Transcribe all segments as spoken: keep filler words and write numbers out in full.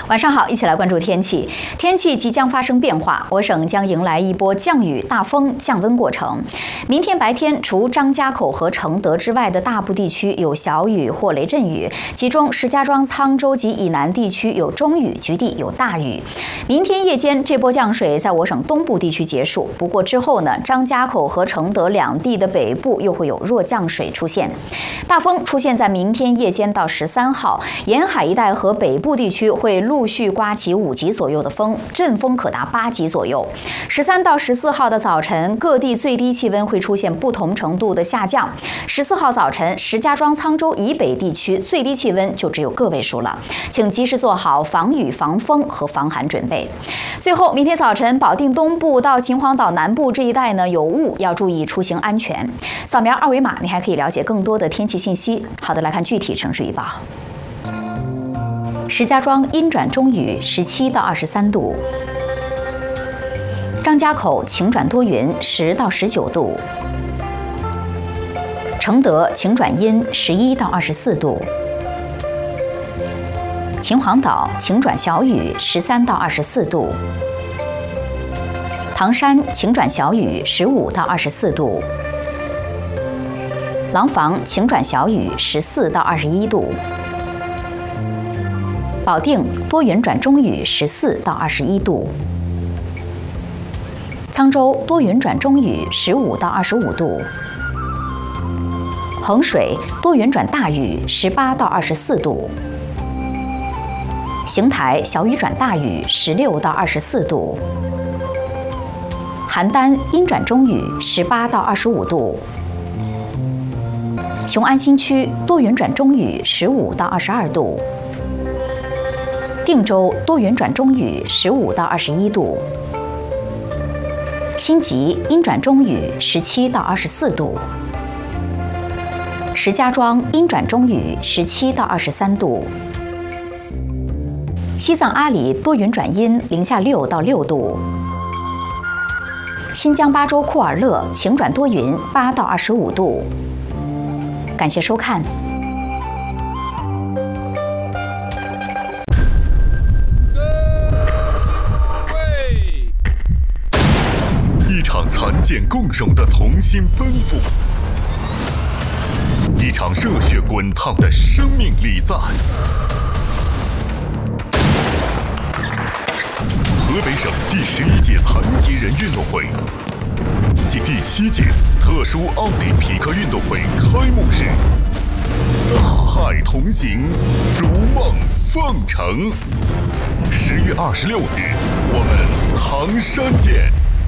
晚上好，一起来关注天气。天气即将发生变化，我省将迎来一波降雨、大风、降温过程。明天白天，除张家口和承德之外的大部地区有小雨或雷阵雨，其中石家庄、沧州及以南地区有中雨，局地有大雨。明天夜间，这波降水在我省东部地区结束。不过之后呢，张家口和承德两地的北部又会有弱降水出现。大风出现在明天夜间到十三号，沿海一带和北部地区会陆续刮起五级左右的风，阵风可达八级左右。十三到十四号的早晨，各地最低气温会出现不同程度的下降。十四号早晨，石家庄、沧州以北地区最低气温就只有个位数了，请及时做好防雨、防风和防寒准备。最后，明天早晨，保定东部到秦皇岛南部这一带呢有雾，要注意出行安全。扫描二维码，你还可以了解更多的天气信息。好的，来看具体城市预报。石家庄阴转中雨，十七到二十三度；张家口晴转多云，十到十九度；承德晴转阴，十一到二十四度；秦皇岛晴转小雨，十三到二十四度；唐山晴转小雨，十五到二十四度；廊坊晴转小雨，十四到二十一度；保定多云转中雨，十四到二十一度；沧州多云转中雨，十五到二十五度；衡水多云转大雨，十八到二十四度；邢台小雨转大雨，十六到二十四度；邯郸阴转中雨，十八到二十五度；雄安新区多云转中雨，十五到二十二度；定州多云转中雨，十五到二十一度；辛集阴转中雨，十七到二十四度；石家庄阴转中雨，十七到二十三度；西藏阿里多云转阴，零下六到六度；新疆巴州库尔勒晴转多云，八到二十五度。感谢收看。 一场残剑共守的同心奔赴，一场热血滚烫的生命礼赞。河北省第十一届残疾人运动会及第七届特殊奥林匹克运动会开幕式，大爱同行，如梦奉承。十月二十六日，我们唐山见。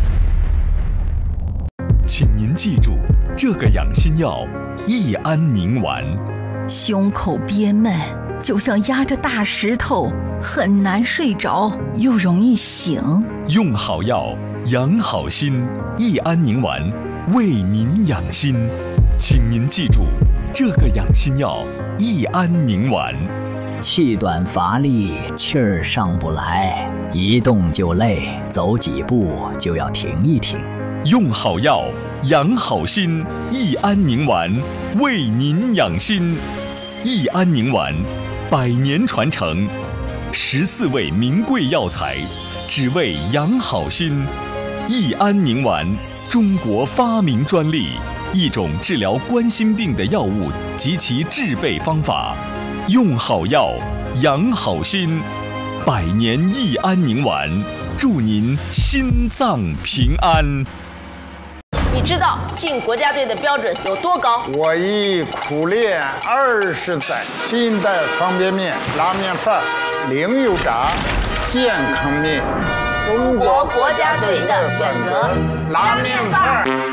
请您记住，这个养心药益安宁丸。 胸口憋闷，就像压着大石头，很难睡着，又容易醒。 用好药，养好心，益安宁丸为您养心。请您记住，这个养心药益安宁丸。 气短乏力，气儿上不来，一动就累，走几步就要停一停。 用好药，养好心，益安宁丸为您养心。益安宁丸，百年传承，十四味名贵药材，只为养好心。益安宁丸，中国发明专利，一种治疗冠心病的药物及其制备方法。用好药，养好心，百年益安宁丸，祝您心脏平安。 你知道进国家队的标准有多高？ 我已苦练二十载，新的方便面、拉面饭、零油炸、健康面， 中国国家队的选择，拉面饭。